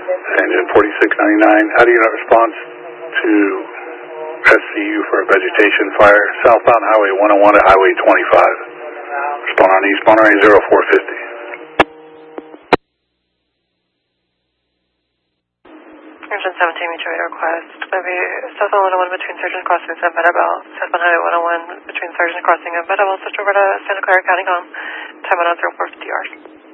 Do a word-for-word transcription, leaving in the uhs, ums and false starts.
Engine forty-six ninety-nine. How do you know response to S C U for a vegetation fire? Southbound Highway one oh one to Highway twenty-five. Respond on eastbound range zero four fifty. Engine seventeen, meet your radar request. That'll be southbound one oh one between Surgeon Crossing and Meadowbell. Southbound Highway one oh one between Surgeon Crossing and Meadowbell. Switch over to Santa Clara County Com. Time on zero four fifty hours.